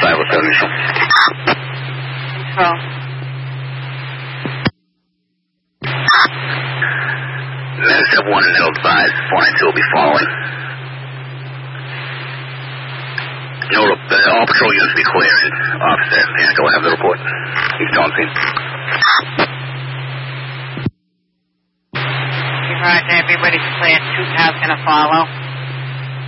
507 Neutral. Control. Step 1 and they'll advise 492 will be following. All patrol units be cleared. Officer, yeah, go have the report. He's on scene. Roger, everybody's cleared. 2 cars gonna follow.